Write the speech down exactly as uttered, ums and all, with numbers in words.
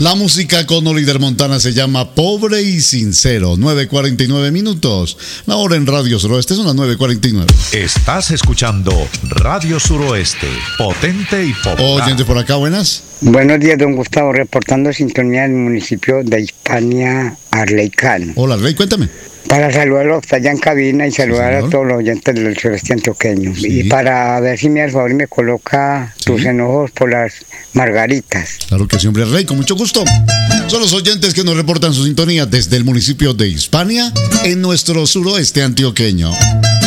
La música con Oliver Montana se llama Pobre y Sincero. nueve cuarenta y nueve minutos. La hora en Radio Suroeste son las nueve cuarenta y nueve. Estás escuchando Radio Suroeste, potente y popular. Oyentes por acá, buenas. Buenos días, don Gustavo, reportando sintonía del municipio de Hispania, Arleicán. Hola, Rey, cuéntame. Para saludar a los que están allá en cabina y saludar Sí, a todos los oyentes del sureste antioqueño. Sí. Y para ver si me da el favor y me coloca Sí. tus enojos por las margaritas. Claro que sí, hombre, Rey, con mucho gusto. Son los oyentes que nos reportan su sintonía desde el municipio de Hispania, en nuestro suroeste antioqueño.